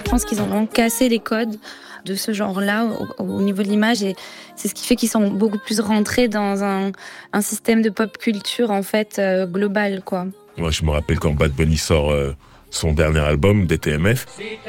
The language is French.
pense qu'ils ont vraiment cassé les codes de ce genre-là au niveau de l'image, et c'est ce qui fait qu'ils sont beaucoup plus rentrés dans un système de pop culture en fait global, quoi. Moi, je me rappelle quand Bad Bunny sort son dernier album, DTMF,